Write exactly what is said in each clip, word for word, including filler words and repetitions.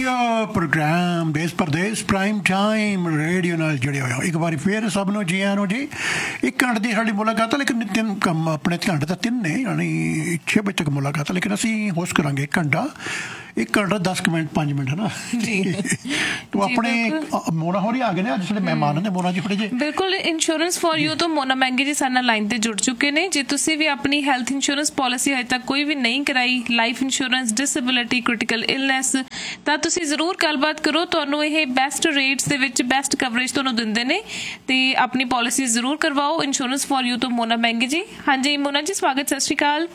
ਵਧੀਆ ਪ੍ਰੋਗਰਾਮ ਦੇਸ਼ Pradesh prime time radio ਨਾਲ ਜੁੜੇ ਹੋਏ ਹੋ। ਇੱਕ ਵਾਰੀ ਫਿਰ ਸਭ ਨੂੰ ਜੀ ਆਇਆਂ ਨੂੰ ਜੀ। ਇੱਕ ਘੰਟੇ ਦੀ ਸਾਡੀ ਮੁਲਾਕਾਤ ਹੈ, ਲੇਕਿਨ ਤਿੰਨ ਕੰਮ ਆਪਣੇ ਘੰਟੇ ਤਾਂ ਤਿੰਨ ਨੇ, ਯਾਨੀ ਛੇ ਵਜੇ ਤੱਕ ਮੁਲਾਕਾਤ ਹੈ, ਲੇਕਿਨ ਅਸੀਂ ਹੋਸਟ ਕਰਾਂਗੇ ਇੱਕ ਘੰਟਾ ਇੱਕ ਘੰਟਾ ਦਸ ਕੁ ਮਿੰਟ ਪੰਜ ਮਿੰਟ ਹੈ ਨਾ ਜੀ। ਤੋ ਆਪਣੇ ਮੋਨਾ ਹੋਰੀ ਆ ਗਏ ਨੇ ਅੱਜ ਸਾਡੇ ਮਹਿਮਾਨ ਨੇ। ਮੋਨਾ ਜੀ ਫੜੇ ਜੇ ਬਿਲਕੁਲ ਇੰਸ਼ੋਰੈਂਸ ਫॉर ਯੂ ਤੋਂ ਮੋਨਾ ਮਹਿੰਗੀ ਜੀ ਸਾਡੇ ਨਾਲ ਲਾਈਨ ਤੇ ਜੁੜ ਚੁੱਕੇ ਨੇ। ਜੇ ਤੁਸੀਂ ਵੀ ਆਪਣੀ ਹੈਲਥ ਇੰਸ਼ੋਰੈਂਸ ਪਾਲਿਸੀ ਹਜੇ ਤੱਕ ਕੋਈ ਵੀ ਨਹੀਂ ਕਰਾਈ, life insurance, disability, critical illness, ਤਾਂ ਤੁਸੀਂ ਜ਼ਰੂਰ ਗੱਲਬਾਤ ਕਰੋ। ਤੁਹਾਨੂੰ ਇਹ ਬੈਸਟ ਰੇਟਸ ਦੇ ਵਿੱਚ ਬੈਸਟ ਕਵਰੇਜ ਤੁਹਾਨੂੰ ਦਿੰਦੇ ਨੇ ਤੇ ਆਪਣੀ ਪਾਲਿਸੀ ਜ਼ਰੂਰ ਕਰਵਾਓ। ਇੰਸ਼ੋਰੈਂਸ ਫॉर ਯੂ ਤੋਂ ਮੋਨਾ ਮਹਿੰਗੀ ਜੀ। ਹਾਂਜੀ ਮੋਨਾ ਜੀ, ਸਵਾਗਤ, ਸਤਿ ਸ਼੍ਰੀ ਅਕਾਲ।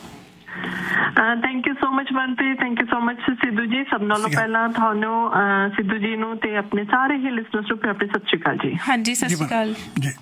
Thank you so much Manpreet, thank you so much Sidhu ji. ਸਭ ਨਾਲੋਂ ਪਹਿਲਾਂ ਤੁਹਾਨੂੰ ਸਿੱਧੂ ਜੀ ਨੂੰ ਤੇ ਆਪਣੇ ਸਾਰੇ ਹੀ ਲਿਸਨਰਸ ਨੂੰ ਪਿਆਰ ਭਰੀ ਸਤਿ ਸ਼੍ਰੀ ਅਕਾਲ ਜੀ। ਹਾਂਜੀ ਸਤਿ ਸ਼੍ਰੀ ਅਕਾਲ ਜੀ।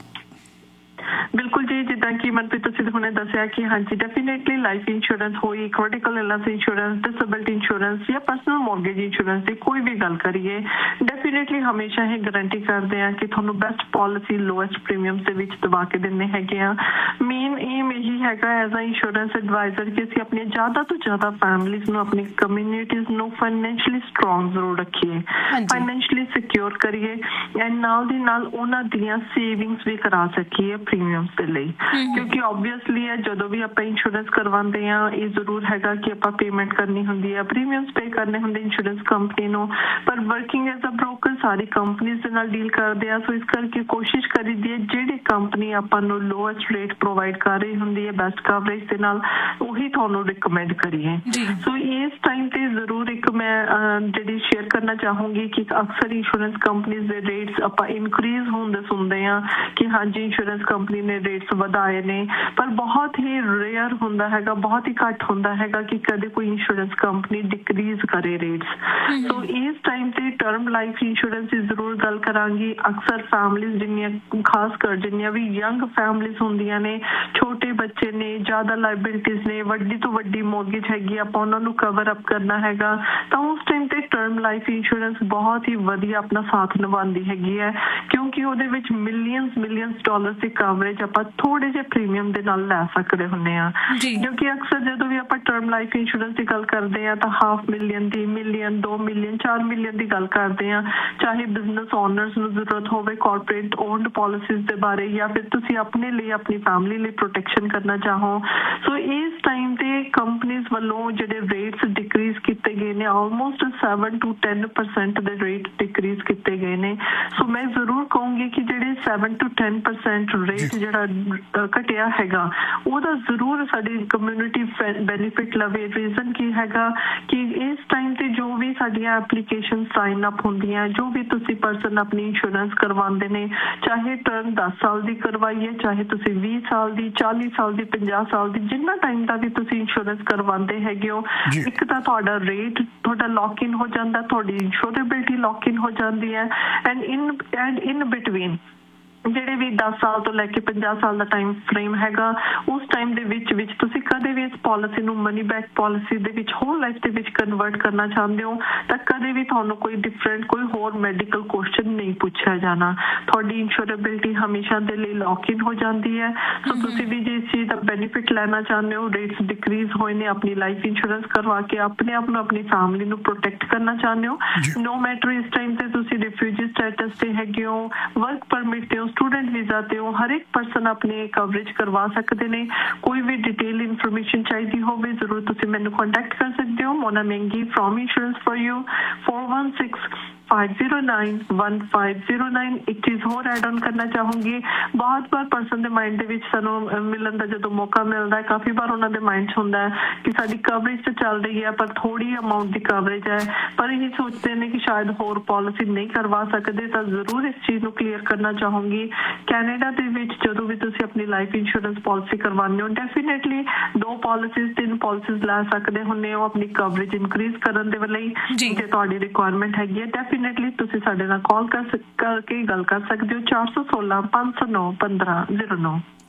ਬਿਲਕੁਲ ਜੀ, ਜਿੱਦਾਂ ਕਿ ਮਨਪ੍ਰੀਤ ਤੁਸੀਂ ਹੁਣੇ ਦੱਸਿਆ ਕਿ ਹਾਂਜੀ ਡੈਫੀਨੇਟਲੀ ਲਾਈਫ ਇੰਸ਼ੋਰੈਂਸ ਹੋਈ, critical illness insurance, disability insurance ਜਾਂ ਪਰਸਨਲ ਮੌਰਗੇਜ ਇੰਸ਼ੋਰੈਂਸ ਦੀ ਕੋਈ ਵੀ ਗੱਲ ਕਰੀਏ, ਡੈਫੀਨੇਟਲੀ ਹਮੇਸ਼ਾ ਇਹ ਗਰੰਟੀ ਕਰਦੇ ਆ ਕਿ ਤੁਹਾਨੂੰ ਬੈਸਟ ਪਾਲਿਸੀ ਲੋਐਸਟ ਪ੍ਰੀਮੀਅਮਸ ਦੇ ਵਿੱਚ ਦਵਾ ਕੇ ਦਿੰਦੇ ਹੈਗੇ ਆ। ਮੇਨ ਏਮ ਇਹੀ ਹੈਗਾ ਐਜ਼ ਅ ਇੰਸ਼ੋਰੈਂਸ ਐਡਵਾਈਜ਼ਰ ਕਿ ਅਸੀਂ ਆਪਣੀਆਂ ਜ਼ਿਆਦਾ ਤੋਂ ਜ਼ਿਆਦਾ ਫੈਮਲੀਜ਼ ਨੂੰ, ਆਪਣੀ ਕਮਿਊਨਿਟੀਜ਼ ਨੂੰ ਫਾਈਨੈਂਸ਼ਲੀ ਸਟਰੋਂਗ ਜ਼ਰੂਰ ਰੱਖੀਏ, ਫਾਈਨੈਂਸ਼ਲੀ ਸਿਕਿਉਰ ਕਰੀਏ ਐਂਡ ਨਾਲ ਦੀ ਨਾਲ ਉਹਨਾਂ ਦੀਆਂ ਸੇਵਿੰਗਸ ਵੀ ਕਰਾ ਸਕੀਏ ਪ੍ਰੀਮੀਅਮਸ ਦੇ ਲਈ। ਕਿਉਂਕਿ ਓਬਵੀਅਸਲੀ ਹੈ ਜਦੋਂ ਵੀ ਆਪਾਂ ਇੰਸ਼ੋਰੈਂਸ ਕਰਵਾਉਂਦੇ ਆ ਇਹ ਜ਼ਰੂਰ ਹੈਗਾ ਕਿ ਆਪਾਂ ਪੇਮੈਂਟ ਕਰਨੀ ਹੁੰਦੀ ਹੈ, ਪ੍ਰੀਮੀਅਮਸ ਪੇ ਕਰਨੇ ਹੁੰਦੇ ਇੰਸ਼ੋਰੈਂਸ ਕੰਪਨੀ ਨੂੰ, ਪਰ working as a broker sorry companies ਦੇ ਨਾਲ ਡੀਲ ਕਰਦੇ ਆ। ਸੋ ਇਸ ਕਰਕੇ ਕੋਸ਼ਿਸ਼ ਕਰੀਦੀ ਹੈ ਜਿਹੜੀ ਕੰਪਨੀ ਆਪਾਂ ਨੂੰ ਲੋਐਸਟ ਰੇਟ ਪ੍ਰੋਵਾਈਡ ਕਰ ਰਹੀ ਹੁੰਦੀ ਹੈ ਬੈਸਟ ਕਵਰੇਜ ਦੇ ਨਾਲ, ਉਹੀ ਤੁਹਾਨੂੰ ਰਿਕਮੈਂਡ ਕਰੀਏ। ਸੋ ਇਸ ਟਾਈਮ ਤੇ ਜ਼ਰੂਰ ਇੱਕ ਮੈਂ ਜਿਹੜੀ ਸ਼ੇਅਰ ਕਰਨਾ ਚਾਹੂੰਗੀ ਕਿ ਅਕਸਰ ਇੰਸ਼ੋਰੈਂਸ ਕੰਪਨੀਜ਼ ਦੇ ਰੇਟਸ ਆਪਾਂ ਇਨਕਰੀਜ਼ ਹੁੰਦੇ ਸੁਣਦੇ ਆ ਕਿ ਹਾਂਜੀ ਇੰਸ਼ੋਰੈਂਸ ਕੰਪਨੀ ਨੇ ਰੇਟਸ ਵਧਾਏ ਨੇ, ਪਰ ਬਹੁਤ ਹੀ ਰੇਅਰ ਹੁੰਦਾ ਹੈਗਾ, ਬਹੁਤ ਹੀ ਘੱਟ ਹੁੰਦਾ ਹੈਗਾ ਕਿ ਕਦੇ ਕੋਈ ਇੰਸ਼ੋਰੈਂਸ ਕੰਪਨੀ ਡਿਕਰੀਜ਼ ਕਰੇ ਰੇਟਸ। ਸੋ ਇਸ ਟਾਈਮ ਤੇ ਟਰਮ ਲਾਈਫ ਇੰਸ਼ੋਰੈਂਸ ਦੀ ਜ਼ਰੂਰ ਗੱਲ ਕਰਾਂਗੀ। ਅਕਸਰ ਫੈਮਲੀਜ਼ ਜਿੰਨੀਆਂ, ਖਾਸ ਕਰ ਜਿੰਨੀਆਂ ਵੀ ਯੰਗ ਫੈਮਲੀਜ਼ ਹੁੰਦੀਆਂ ਨੇ, ਛੋਟੇ ਬੱਚੇ ਨੇ, ਜ਼ਿਆਦਾ ਲਾਇਬਿਲਿਟੀਜ਼ ਨੇ, ਵੱਡੀ ਤੋਂ ਵੱਡੀ ਮੌਰਗੇਜ ਹੈਗੀ, ਆਪਾਂ ਉਹਨਾਂ ਨੂੰ ਕਵਰ ਅਪ ਕਰਨਾ ਹੈਗਾ, ਤਾਂ ਉਸ ਟਾਈਮ ਤੇ ਟਰਮ ਲਾਈਫ ਇੰਸ਼ੋਰੈਂਸ ਬਹੁਤ ਹੀ ਵਧੀਆ ਆਪਣਾ ਸਾਥ ਨਿਭਾਉਂਦੀ ਹੈਗੀ ਹੈ, ਕਿਉਂਕਿ ਉਹਦੇ ਵਿੱਚ ਮਿਲੀਅਨਸ ਮਿਲੀਅਨਸ ਡਾਲਰ ਦੀ ਕਵਰੇਜ ਆਪਾਂ ਥੋੜੇ ਜਿਹੇ ਪ੍ਰੀਮੀਅਮ ਦੇ ਨਾਲ ਲੈ ਸਕਦੇ ਹੁੰਦੇ ਆ। ਕਿਉਂਕਿ ਅਕਸਰ ਜਦੋਂ ਵੀ ਆਪਾਂ ਟਰਮ ਲਾਈਫ ਇੰਸ਼ੋਰੈਂਸ ਦੀ ਗੱਲ ਕਰਦੇ ਆ ਤਾਂ ਹਾਫ ਮਿਲੀਅਨ ਦੀ, ਮਿਲੀਅਨ, ਦੋ ਮਿਲੀਅਨ, ਚਾਰ ਮਿਲੀਅਨ ਦੀ ਗੱਲ ਕਰਦੇ ਆ। ਚਾਹੇ ਬਿਜ਼ਨਸ ਓਨਰਸ ਨੂੰ ਜ਼ਰੂਰਤ ਹੋਵੇ ਕਾਰਪੋਰੇਟ ਓਨਡ ਪਾਲਿਸੀਜ਼ ਦੇ ਬਾਰੇ, ਜਾਂ ਫਿਰ ਤੁਸੀਂ ਆਪਣੇ ਲਈ, ਆਪਣੀ ਫੈਮਿਲੀ ਲਈ ਪ੍ਰੋਟੈਕਸ਼ਨ ਕਰਨਾ ਚਾਹੋ। ਸੋ ਇਸ ਟਾਈਮ ਤੇ ਕੰਪਨੀਜ਼ ਵੱਲੋਂ ਜਿਹੜੇ ਰੇਟਸ ਡਿਕਰੀਜ਼ ਕੀਤੇ ਗਏ ਨੇ, almost seven to ten percent ਦੇ ਰੇਟ ਡਿਕਰੀਜ਼ ਕੀਤੇ ਗਏ ਨੇ। ਸੋ ਮੈਂ ਜ਼ਰੂਰ ਕਹੂੰਗੀ ਕਿ ਜਿਹੜੇ seven to ten percent rate ਜਿਹੜਾ ਘਟਿਆ ਹੈਗਾ ਉਹਦਾ ਜ਼ਰੂਰ ਸਾਡੀ ਕਮਿਊਨਿਟੀ ਬੈਨੀਫਿਟ ਲਵੇ। ਰੀਜ਼ਨ ਕੀ ਹੈਗਾ ਕਿ ਇਸ ਟਾਈਮ ਤੇ ਜੋ ਵੀ ਸਾਡੀਆਂ ਐਪਲੀਕੇਸ਼ਨ ਸਾਈਨ ਅਪ ਹੁੰਦੀਆਂ, ਜੋ ਵੀ ਤੁਸੀਂ ਪਰਸਨ ਆਪਣੀ ਇੰਸ਼ੋਰੈਂਸ ਕਰਵਾਉਂਦੇ ਨੇ, ਚਾਹੇ ਟਰਮ ਦਸ ਸਾਲ ਦੀ ਕਰਵਾਈਏ, ਚਾਹੇ ਤੁਸੀਂ ਵੀਹ ਸਾਲ ਦੀ, ਚਾਲੀ ਸਾਲ ਦੀ, ਪੰਜਾਹ ਸਾਲ ਦੀ, ਜਿੰਨਾ ਟਾਈਮ ਦਾ ਵੀ ਤੁਸੀਂ ਇੰਸ਼ੋਰੈਂਸ ਕਰਵਾਉਂਦੇ ਹੈਗੇ ਹੋ, ਇੱਕ ਤਾਂ ਤੁਹਾਡਾ ਰੇਟ ਤੁਹਾਡਾ ਲੌਕ ਇਨ ਹੋ ਜਾਂਦਾ, ਤੁਹਾਡੀ ਇੰਸ਼ੋਰੇਬਿਲਟੀ ਲੌਕ ਇਨ ਹੋ ਜਾਂਦੀ ਹੈ and in and in between ਜਿਹੜੇ ਵੀ ਦਸ ਸਾਲ ਤੋਂ ਲੈ ਕੇ ਪੰਜਾਹ ਸਾਲ ਦਾ ਟਾਈਮ ਫਰੇਮ ਹੈਗਾ, ਉਸ ਟਾਈਮ ਦੇ ਵਿੱਚ ਵਿੱਚ ਤੁਸੀਂ ਕਦੇ ਵੀ ਇਸ ਪਾਲਿਸੀ ਨੂੰ ਮਨੀ ਬੈਕ ਪਾਲਿਸੀ ਦੇ ਵਿੱਚ ਹੋਲ ਲਾਈਫ ਦੇ ਵਿੱਚ ਕਨਵਰਟ ਕਰਨਾ ਚਾਹੁੰਦੇ ਹੋ ਤਾਂ ਕਦੇ ਵੀ ਤੁਹਾਨੂੰ ਕੋਈ ਡਿਫਰੈਂਟ ਕੋਈ ਹੋਰ ਮੈਡੀਕਲ ਕੁਐਸਚਨ ਨਹੀਂ ਪੁੱਛਿਆ ਜਾਣਾ। ਤੁਹਾਡੀ ਇੰਸ਼ੋਰੇਬਿਲਟੀ ਹਮੇਸ਼ਾ ਦੇ ਲਈ ਲੌਕ ਇਨ ਹੋ ਜਾਂਦੀ ਹੈ। ਸੋ ਤੁਸੀਂ ਵੀ ਜੇ ਇਸ ਚੀਜ਼ ਦਾ ਬੈਨੀਫਿਟ ਲੈਣਾ ਚਾਹੁੰਦੇ ਹੋ, ਰੇਟਸ ਡਿਕਰੀਜ਼ ਹੋਏ ਨੇ, ਆਪਣੀ ਲਾਈਫ ਇੰਸ਼ੋਰੈਂਸ ਕਰਵਾ ਕੇ ਆਪਣੇ ਆਪ ਨੂੰ, ਆਪਣੀ ਫੈਮਿਲੀ ਨੂੰ ਪ੍ਰੋਟੈਕਟ ਕਰਨਾ ਚਾਹੁੰਦੇ ਹੋ, ਨੋ ਮੈਟਰ ਇਸ ਟਾਈਮ ਤੇ ਤੁਸੀਂ ਰਿਫਿਊਜੀ ਸਟੇਟਸ ਤੇ ਹੈਗੇ ਹੋ, ਵਰਕ ਪਰਮਿਟ ਤੇ ਹੋ, स्टूडेंट वीजा ते हो, हर एक पर्सन अपने कवरेज करवा सकते हैं। कोई भी डिटेल इन्फॉर्मेशन चाहिए हो जरूर तुम मैंने कॉन्टैक्ट कर सकते हो। मोना महंगी from insurance for you four one six five zero nine one five zero nine. एक चीज़ होर एड ऑन करना चाहूँगी, बहुत बार पर्सन के माइंड के सानू मिलन का जो मौका मिलता है, काफ़ी बार उन्होंने माइंड होंगे कि साडी कवरेज तो चल रही है पर थोड़ी अमाउंट की कवरेज है, पर ये सोचते हैं कि शायद होर पॉलिसी नहीं करवा सकते। तो जरूर इस चीज़ को क्लीयर करना चाहूँगी। कैनेडा के जो भी तुम अपनी लाइफ इंश्योरेंस पॉलिसी करवाने हो, डेफिनेटली दो पॉलिसीज तीन पॉलिसीज लै सकते होंगे हो अपनी कवरेज इनक्रीज करने के लिए। जे तुहाडी रिक्वायरमेंट हैगी है डेफिनेटली तुसीं साडे नाल कॉल कर करके गल कर सकते हो। चार सौ सोलह पाँच सौ नौ पंद्रह जीरो नौ।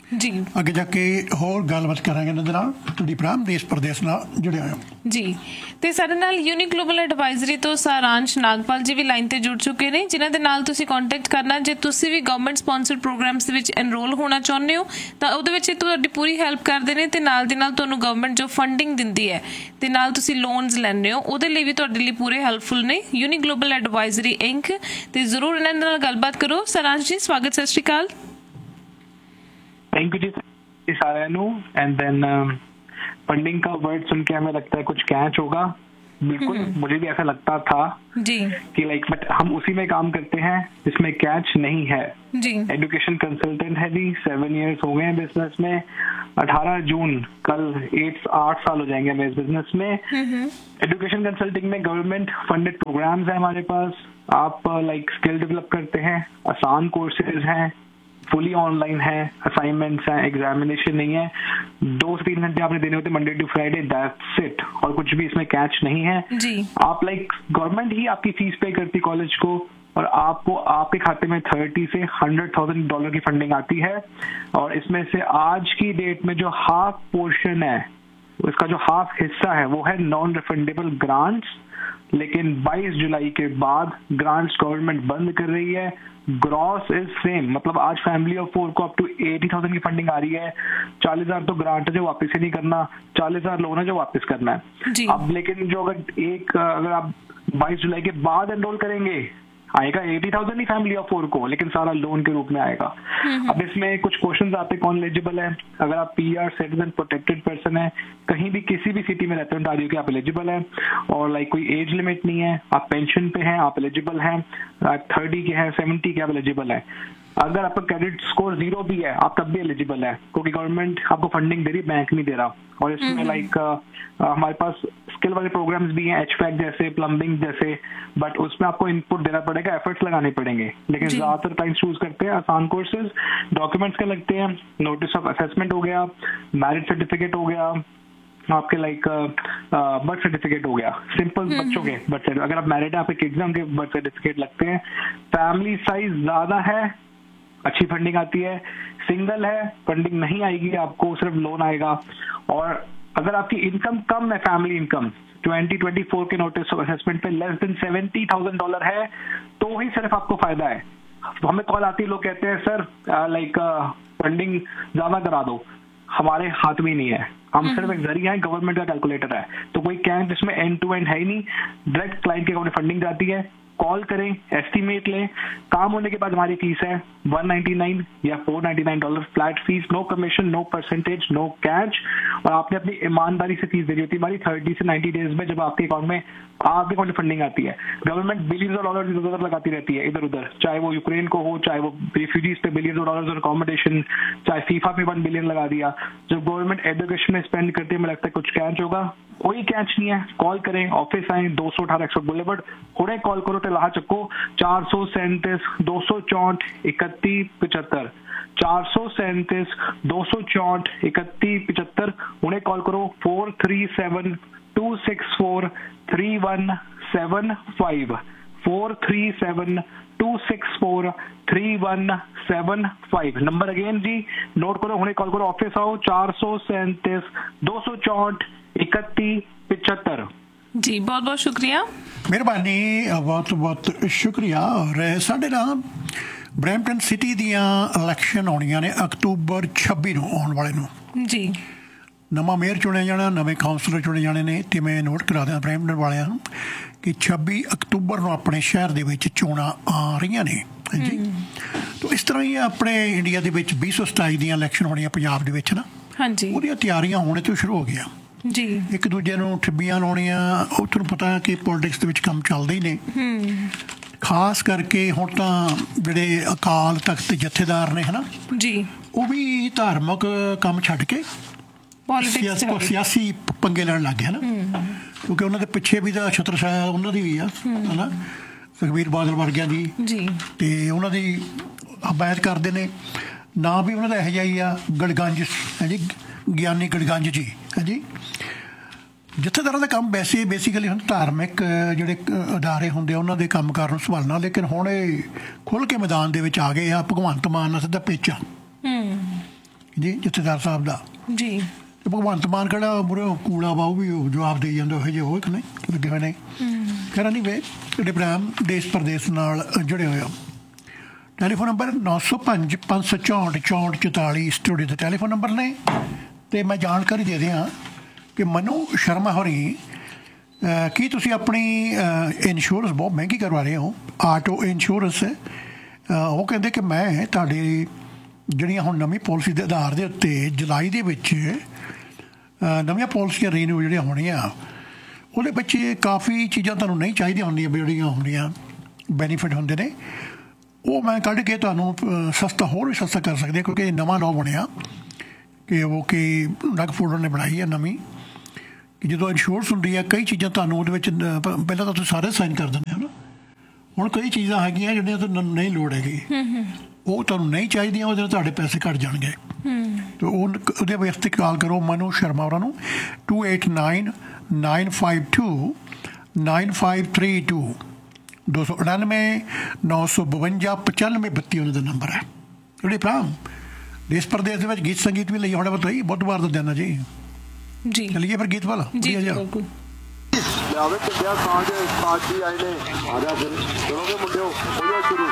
ਜੀ ਅੱਗੇ ਜਾ ਕੇ ਹੋਰ ਗੱਲਬਾਤ ਕਰਾਂਗੇ ਇਹਨਾਂ ਦੇ ਨਾਲ ਤੁਹਾਡੀ ਪ੍ਰਾਮ ਦੇਸ਼ ਪ੍ਰਦੇਸ਼ ਨਾਲ ਜੁੜਿਆ ਹੋਇਆ ਜੀ। ਤੇ ਸਾਡੇ ਨਾਲ ਯੂਨਿਕ ਗਲੋਬਲ ਐਡਵਾਈਜ਼ਰੀ ਤੋਂ ਸਾਰਾਂਸ਼ ਨਾਗਪਾਲ ਜੀ ਵੀ ਲਾਈਨ ਤੇ ਜੁੜ ਚੁੱਕੇ ਨੇ, ਜਿਨ੍ਹਾਂ ਦੇ ਨਾਲ ਤੁਸੀਂ ਕੰਟੈਕਟ ਕਰਨਾ ਜੇ ਤੁਸੀਂ ਵੀ ਗਵਰਨਮੈਂਟ ਸਪਾਂਸਰਡ ਪ੍ਰੋਗਰਾਮਸ ਦੇ ਵਿੱਚ ਐਨਰੋਲ ਹੋਣਾ ਚਾਹੁੰਦੇ ਹੋ ਤਾਂ ਉਹਦੇ ਵਿੱਚ ਤੁਹਾਡੀ ਪੂਰੀ ਹੈਲਪ ਕਰਦੇ ਨੇ ਤੇ ਨਾਲ ਦੀ ਨਾਲ ਤੁਹਾਨੂੰ ਗਵਰਨਮੈਂਟ ਜੋ ਫੰਡਿੰਗ ਦਿੰਦੀ ਹੈ ਤੇ ਨਾਲ ਤੁਸੀਂ ਲੋਨਸ ਲੈਂਦੇ ਹੋ ਉਹਦੇ ਲਈ ਵੀ ਤੁਹਾਡੇ ਲਈ ਪੂਰੇ ਹੈਲਪਫੁਲ ਨੇ ਯੂਨਿਕ ਗਲੋਬਲ ਐਡਵਾਈਜ਼ਰੀ ਇੰਕ। ਤੇ ਜ਼ਰੂਰ ਇਹਨਾਂ ਨਾਲ ਗੱਲਬਾਤ ਕਰੋ। ਸਾਰਾਂਸ਼ ਜੀ ਸਵਾਗਤ, ਸਤਿ ਸ਼੍ਰੀ ਅਕਾਲ। थैंक यू जी सारे नु। एंड देन फंडिंग का वर्ड सुन के हमें लगता है कुछ कैच होगा, बिल्कुल मुझे भी ऐसा लगता था जी कि लाइक बट हम उसी में काम करते हैं जिसमें कैच नहीं है जी। एजुकेशन कंसल्टेंट है जी, सेवन इयर्स हो गए हैं बिजनेस में। अठारह जून कल एट आठ साल हो जाएंगे हमें इस बिजनेस में। एजुकेशन कंसल्टिंग में गवर्नमेंट फंडेड प्रोग्राम्स है हमारे पास। आप लाइक स्किल डेवलप करते हैं, आसान कोर्सेज हैं, फुली ऑनलाइन है, असाइनमेंट्स हैं, एग्जामिनेशन नहीं है, दो से तीन घंटे आपने देने होते Monday to Friday, that's it. और कुछ भी इसमें कैच नहीं है जी। आप लाइक गवर्नमेंट ही आपकी फीस पे करती कॉलेज को और आपको आपके खाते में थर्टी से हंड्रेड थाउजेंड डॉलर की फंडिंग आती है। और इसमें से आज की डेट में जो हाफ पोर्शन है, इसका जो हाफ हिस्सा है वो है नॉन रिफंडेबल ग्रांट्स। लेकिन बाईस जुलाई के बाद ग्रांट्स गवर्नमेंट बंद कर रही है। ग्रॉस इज सेम, मतलब आज फैमिली ऑफ फोर को अप टू एटी थाउजेंड की फंडिंग आ रही है। चालीस हजार तो ग्रांट है जो वापस ही नहीं करना, चालीस हजार लोन है जो वापस करना है अब। लेकिन जो अगर एक अगर आप बाईस जुलाई के बाद एनरोल करेंगे आएगा eighty thousand he family of four को, लेकिन सारा लोन के रूप में आएगा। अब इसमें कुछ क्वेश्चंस आते हैं, कौन एलिजिबल है। अगर आप पीआर सिटीजन प्रोटेक्टेड पर्सन है, कहीं भी किसी भी सिटी में रहते हो ontario के, आप एलिजिबल है। और लाइक कोई एज लिमिट नहीं है, आप पेंशन पे हैं आप एलिजिबल हैं, थर्टी के हैं, सेवेंटी के आप एलिजिबल है। अगर आपका क्रेडिट स्कोर जीरो भी है आप तब भी एलिजिबल है, क्योंकि गवर्नमेंट आपको फंडिंग दे रही, बैंक नहीं दे रहा। और इसमें लाइक हमारे पास स्किल वाले प्रोग्राम्स भी हैं, एचवैक जैसे, प्लम्बिंग जैसे, बट उसमें आपको इनपुट देना पड़ेगा, एफर्ट्स लगाने पड़ेंगे। लेकिन ज्यादातर टाइम चूज करते हैं आसान कोर्सेज। डॉक्यूमेंट्स के लगते हैं, नोटिस ऑफ असेसमेंट हो गया, मैरिज सर्टिफिकेट हो गया, आपके लाइक बर्थ सर्टिफिकेट हो गया, सिंपल बच्चों के बर्थ सर्टिफिकेट। अगर आप मैरिड है, आपके किड्स हैं, उनके बर्थ सर्टिफिकेट लगते हैं। फैमिली साइज ज्यादा है, अच्छी फंडिंग आती है। सिंगल है, फंडिंग नहीं आएगी आपको, सिर्फ लोन आएगा। और अगर आपकी इनकम कम है, family income twenty twenty four के नोटिस ऑफ असेसमेंट पे less than seventy thousand dollar है तो ही सिर्फ आपको फायदा है। तो हमें कॉल आती है, लोग कहते हैं सर लाइक फंडिंग ज्यादा करा दो, हमारे हाथ में नहीं है, हम सिर्फ एक जरिया है, गवर्नमेंट का कैलकुलेटर है। तो कोई कैंप इसमें एंड टू एंड है ही नहीं, डायरेक्ट क्लाइंट के अकाउंट में फंडिंग जाती है। कॉल करें, एस्टिमेट लें, काम होने के बाद हमारी फीस है वन नाइन्टी नाइन या four ninety nine dollar flat fees, no commission, no percentage, no catch. और आपने अपनी ईमानदारी से फीस देनी होती है हमारी थर्टी से नाइन्टी डेज में, जब आपके अकाउंट में आपके अकाउंट में फंडिंग आती है। गवर्नमेंट बिलियंस ऑफ डॉलर इधर उधर लगाती रहती है, इधर उधर, चाहे वो यूक्रेन को हो, चाहे वो रिफ्यूजीज पे बिलियंस ऑफ डॉलर और अकोमोडेशन, चाहे फीफा पे वन बिलियन लगा दिया। जब गवर्नमेंट एजुकेशन में स्पेंड करती है, मुझे लगता है कुछ कैच होगा, कोई कैच नहीं है। कॉल करें, ऑफिस आए, दो सौ अठारह एक्सपर्ट बुलेवर्ड होने कॉल करो, टेलाहा चक्को चार सौ सैंतीस दो सौ चौंठ इकतीस पिछहत्तर, चार सौ सैंतीस दो सौ चौंठ इकतीस पिछहत्तर, उन्हें कॉल करो। Four three seven to six four three one seven five, four three seven to six four three one seven five. Number again ji note करो, उन्हें कॉल करो, ऑफिस आओ, चार सौ सैंतीस दो सौ चौंठ इकतीस पिछहत्तर। जी बहुत बहुत शुक्रिया, मेहरबानी, बहुत बहुत शुक्रिया। और साढ़े ना ब्रैम्पटन सिटी दियां इलैक्शन आउणियां ने अक्तूबर छब्बी ਨੂੰ ਆਉਣ ਵਾਲੇ ਨੂੰ जी। नवा मेयर चुने जाना, नवे काउंसलर चुने जाने ने। तो मैं नोट करा दिया ब्रैम्पटन वालियां ਨੂੰ कि छब्बी अक्तूबर ਨੂੰ ਆਪਣੇ शहर ਦੇ ਵਿੱਚ ਚੋਣਾਂ ਆ ਰਹੀਆਂ ਨੇ जी। तो इस तरह ही अपने इंडिया ਦੇ ਵਿੱਚ बीस सौ सताई ਦੀਆਂ ਇਲੈਕਸ਼ਨ ਹੋਣੀਆਂ ਪੰਜਾਬ ਦੇ ਵਿੱਚ ਨਾ, ਹਾਂਜੀ, ਉਹਦੀਆਂ ਤਿਆਰੀਆਂ ਹੋਣੇ ਤੋਂ ਸ਼ੁਰੂ ਹੋ ਗਈਆਂ ਜੀ। ਇੱਕ ਦੂਜੇ ਨੂੰ ਠੱਬੀਆਂ ਲਾਉਣੀਆਂ, ਉਹ ਤੁਹਾਨੂੰ ਪਤਾ ਕਿ ਪੋਲਿਟਿਕਸ ਦੇ ਵਿੱਚ ਕੰਮ ਚੱਲਦੇ ਹੀ ਨੇ। ਖਾਸ ਕਰਕੇ ਹੁਣ ਤਾਂ ਜਿਹੜੇ ਅਕਾਲ ਤਖਤ ਜਥੇਦਾਰ ਨੇ ਹਨਾ ਜੀ, ਉਹ ਵੀ ਧਾਰਮਿਕ ਕੰਮ ਛੱਡ ਕੇ ਸਿਆਸੀ ਪੰਗੇ ਲੈਣ ਲੱਗ ਗਏ ਹਨਾ, ਕਿਉਂਕਿ ਉਹਨਾਂ ਦੇ ਪਿੱਛੇ ਵੀ ਤਾਂ ਛਤਰ ਛਾਇਆ ਉਹਨਾਂ ਦੀ ਵੀ ਆ ਹਨਾ, ਸੁਖਬੀਰ ਬਾਦਲ ਵਰਗਿਆਂ ਦੀ ਜੀ, ਤੇ ਉਹਨਾਂ ਦੀ ਹਮਾਇਤ ਕਰਦੇ ਨੇ। ਨਾ ਵੀ ਉਹਨਾਂ ਦਾ ਇਹੋ ਜਿਹਾ ਹੀ ਆ ਗੜਗੰਜ ਹੈ ਜੀ, ਗਿਆਨੀ ਗੜਗੰਜ ਜੀ ਹੈ ਜੀ। ਜਥੇਦਾਰਾਂ ਦਾ ਕੰਮ ਵੈਸੇ ਬੇਸਿਕਲੀ ਹੁਣ ਧਾਰਮਿਕ ਜਿਹੜੇ ਅਦਾਰੇ ਹੁੰਦੇ ਆ ਉਹਨਾਂ ਦੇ ਕੰਮਕਾਰ ਨੂੰ ਸੰਭਾਲਣਾ, ਲੇਕਿਨ ਹੁਣ ਇਹ ਖੁੱਲ੍ਹ ਕੇ ਮੈਦਾਨ ਦੇ ਵਿੱਚ ਆ ਗਏ ਆ। ਭਗਵੰਤ ਮਾਨ ਨਾਲ ਸਿੱਧਾ ਪੇਚਾ ਜੀ ਜਥੇਦਾਰ ਸਾਹਿਬ ਦਾ ਜੀ। ਤੇ ਭਗਵੰਤ ਮਾਨ ਕਿਹੜਾ ਮੁਰੇ ਕੂੜਾ ਵਾ, ਉਹ ਵੀ ਜਵਾਬ ਦੇਈ ਜਾਂਦਾ ਇਹੋ ਜਿਹੇ ਹੋ ਕਿ ਨਹੀਂ ਲੱਗੇ ਹੋਏ ਨੇ। ਖੈਰ ਨਹੀਂ ਵੇ ਜਿਹੜੇ ਭਰਾ ਦੇਸ਼ ਪ੍ਰਦੇਸ਼ ਨਾਲ ਜੁੜੇ ਹੋਏ ਆ। ਟੈਲੀਫੋਨ ਨੰਬਰ ਨੌ ਸੌ ਪੰਜ ਪੰਜ ਸੌ ਚੌਂਹਠ ਚੌਂਹਠ ਚੁਤਾਲੀ ਸਟੂਡੀਓ ਦੇ ਟੈਲੀਫੋਨ ਨੰਬਰ ਨੇ। ਅਤੇ ਮੈਂ ਜਾਣਕਾਰੀ ਦੇ ਦਿਆਂ ਕਿ ਮਨੂ ਸ਼ਰਮਾ ਹੋਰੀ, ਕੀ ਤੁਸੀਂ ਆਪਣੀ ਇੰਸ਼ੋਰੈਂਸ ਬਹੁਤ ਮਹਿੰਗੀ ਕਰਵਾ ਰਹੇ ਹੋ, ਆਟੋ ਇੰਸ਼ੋਰੈਂਸ। ਉਹ ਕਹਿੰਦੇ ਕਿ ਮੈਂ ਤੁਹਾਡੀ ਜਿਹੜੀਆਂ ਹੁਣ ਨਵੀਂ ਪੋਲਿਸੀ ਦੇ ਆਧਾਰ ਦੇ ਉੱਤੇ ਜੁਲਾਈ ਦੇ ਵਿੱਚ ਨਵੀਆਂ ਪੋਲਿਸੀਆਂ ਰੀਨਿਊ ਜਿਹੜੀਆਂ ਹੋਣੀਆਂ, ਉਹਦੇ ਵਿੱਚ ਕਾਫੀ ਚੀਜ਼ਾਂ ਤੁਹਾਨੂੰ ਨਹੀਂ ਚਾਹੀਦੀਆਂ ਹੁੰਦੀਆਂ, ਜਿਹੜੀਆਂ ਹੁੰਦੀਆਂ ਬੈਨੀਫਿਟ ਹੁੰਦੇ ਨੇ, ਉਹ ਮੈਂ ਕੱਢ ਕੇ ਤੁਹਾਨੂੰ ਸਸਤਾ ਹੋਰ ਵੀ ਸਸਤਾ ਕਰ ਸਕਦੇ, ਕਿਉਂਕਿ ਨਵਾਂ ਲਾਅ ਬਣਿਆ ਕਿ ਉਹ ਕਿ ਡਗ ਫੂਡਰ ਨੇ ਬਣਾਈ ਹੈ ਨਵੀਂ, ਕਿ ਜਦੋਂ ਇੰਸ਼ੋਰੈਂਸ ਹੁੰਦੀ ਹੈ ਕਈ ਚੀਜ਼ਾਂ ਤੁਹਾਨੂੰ ਉਹਦੇ ਵਿੱਚ ਪਹਿਲਾਂ ਤਾਂ ਤੁਸੀਂ ਸਾਰੇ ਸਾਈਨ ਕਰ ਦਿੰਦੇ ਹੋ ਨਾ। ਹੁਣ ਕਈ ਚੀਜ਼ਾਂ ਹੈਗੀਆਂ ਜਿਹੜੀਆਂ ਤੁਹਾਨੂੰ ਨਹੀਂ ਲੋੜ ਹੈਗੀ, ਉਹ ਤੁਹਾਨੂੰ ਨਹੀਂ ਚਾਹੀਦੀਆਂ, ਉਹਦੇ ਨਾਲ ਤੁਹਾਡੇ ਪੈਸੇ ਘੱਟ ਜਾਣਗੇ। ਅਤੇ ਉਹ ਉਹਦੇ ਵਾਸਤੇ ਕਾਲ ਕਰੋ ਮਨੂ ਸ਼ਰਮਾ ਹੋਰਾਂ ਨੂੰ, to eight nine nine five to nine five three two ਦੋ ਸੌ ਉਣਾਨਵੇਂ ਨੌ ਸੌ ਬਵੰਜਾ ਪਚਾਨਵੇਂ ਬੱਤੀ ਉਹਨਾਂ ਦਾ ਨੰਬਰ ਹੈ। ਜਿਹੜੇ ਭਰਾ ਦੇਸ਼ ਪ੍ਰਦੇਸ਼ ਦੇ ਵਿੱਚ ਗੀਤ ਸੰਗੀਤ ਵੀ ਲਈ ਹੋਣਾ ਬਤਾਈ ਬੁੱਧਵਾਰ ਦਾ ਦਿਨ ਹੈ ਜੀ। ਜੀ ਚਲੀਏ ਫਿਰ ਗੀਤ ਵਾਲਾ ਜੀ ਬਿਲਕੁਲ। ਲਿਆਵੇ ਚੰਗਿਆ ਸਾਂਝ ਸਾਜੀ ਆਏ ਨੇ ਆ ਜਾ ਫਿਰ ਚਲੋਗੇ ਮੁੰਡਿਓ ਹੋ ਜਾ ਸ਼ੁਰੂ।